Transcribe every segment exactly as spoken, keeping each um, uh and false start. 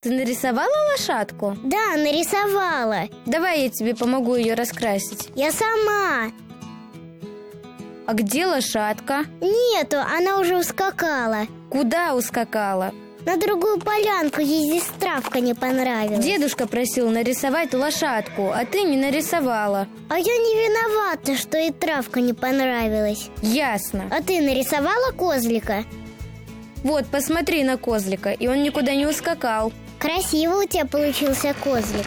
Ты нарисовала лошадку? Да, нарисовала. Давай я тебе помогу ее раскрасить. Я сама. А где лошадка? Нету, она уже ускакала. Куда ускакала? На другую полянку, ей здесь травка не понравилась. Дедушка просил нарисовать лошадку, а ты не нарисовала. А я не виновата, что и травка не понравилась. Ясно. А ты нарисовала козлика? Вот, посмотри на козлика, и он никуда не ускакал. Красиво у тебя получился козлик.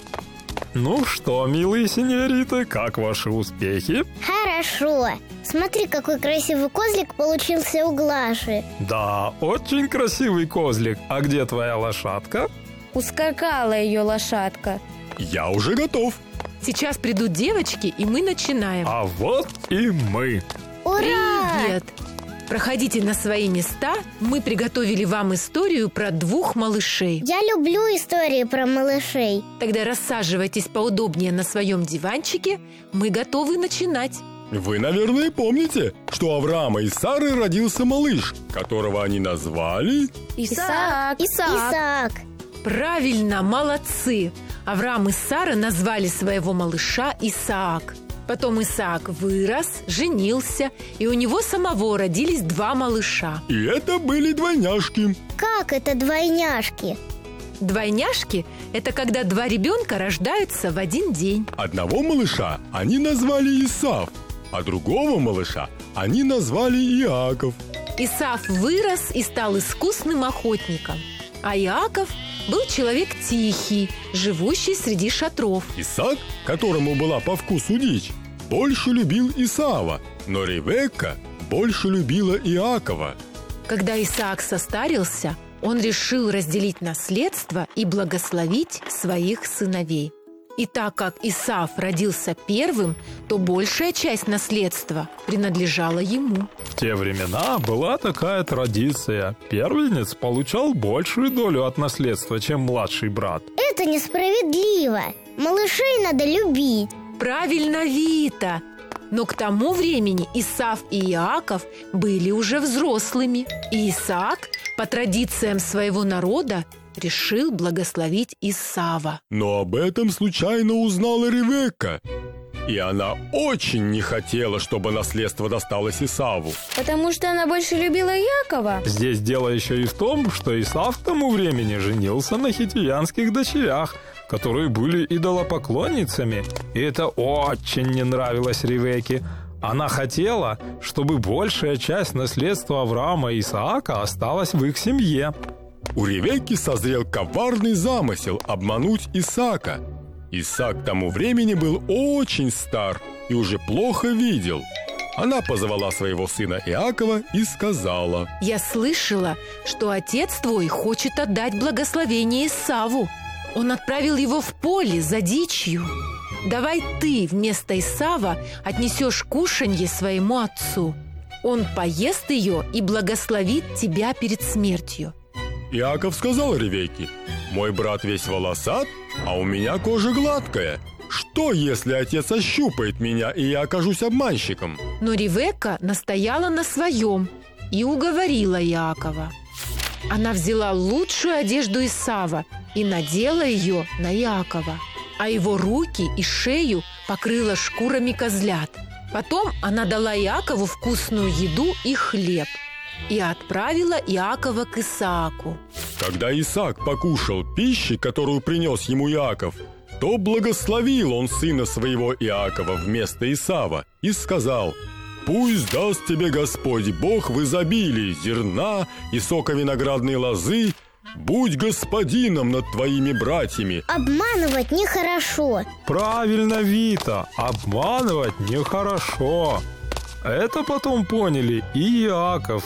Ну что, милые сеньориты, как ваши успехи? Хорошо. Смотри, какой красивый козлик получился у Глаши. Да, очень красивый козлик. А где твоя лошадка? Ускакала ее лошадка. Я уже готов. Сейчас придут девочки, и мы начинаем. А вот и мы. Ура! Привет! Проходите на свои места. Мы приготовили вам историю про двух малышей. Я люблю истории про малышей. Тогда рассаживайтесь поудобнее на своем диванчике. Мы готовы начинать. Вы, наверное, помните, что у Авраама и Сары родился малыш, которого они назвали... Исаак. Исаак. Исаак. Правильно, молодцы! Авраам и Сара назвали своего малыша Исаак. Потом Исаак вырос, женился, и у него самого родились два малыша. И это были двойняшки. Как это двойняшки? Двойняшки – это когда два ребенка рождаются в один день. Одного малыша они назвали Исав, а другого малыша они назвали Иаков. Исав вырос и стал искусным охотником, а Иаков был человек тихий, живущий среди шатров. Исаак, которому была по вкусу дичь, больше любил Исава, но Ревекка больше любила Иакова. Когда Исаак состарился, он решил разделить наследство и благословить своих сыновей. И так как Исав родился первым, то большая часть наследства принадлежала ему. В те времена была такая традиция. Первенец получал большую долю от наследства, чем младший брат. Это несправедливо. Малышей надо любить. Правильно, Вита! Но к тому времени Исав и Иаков были уже взрослыми. И Исаак, по традициям своего народа, решил благословить Исава. Но об этом случайно узнала Ревекка. И она очень не хотела, чтобы наследство досталось Исаву. Потому что она больше любила Якова. Здесь дело еще и в том, что Исав к тому времени женился на хитиянских дочерях, которые были идолопоклонницами. И это очень не нравилось Ревекке. Она хотела, чтобы большая часть наследства Авраама и Исаака осталась в их семье. У Ревекки созрел коварный замысел обмануть Исаака. Исаак к тому времени был очень стар и уже плохо видел. Она позвала своего сына Иакова и сказала: «Я слышала, что отец твой хочет отдать благословение Исаву. Он отправил его в поле за дичью. Давай ты вместо Исава отнесешь кушанье своему отцу. Он поест ее и благословит тебя перед смертью». Иаков сказал Ревекке: «Мой брат весь волосат, а у меня кожа гладкая. Что, если отец ощупает меня, и я окажусь обманщиком?» Но Ревекка настояла на своем и уговорила Иакова. Она взяла лучшую одежду Исава и надела ее на Иакова, а его руки и шею покрыла шкурами козлят. Потом она дала Иакову вкусную еду и хлеб и отправила Иакова к Исааку. Когда Исаак покушал пищи, которую принес ему Иаков, то благословил он сына своего Иакова вместо Исава и сказал: «Пусть даст тебе Господь Бог в изобилии зерна и сока виноградной лозы, будь господином над твоими братьями». Обманывать нехорошо. Правильно, Вита, обманывать нехорошо. Это потом поняли и Иаков,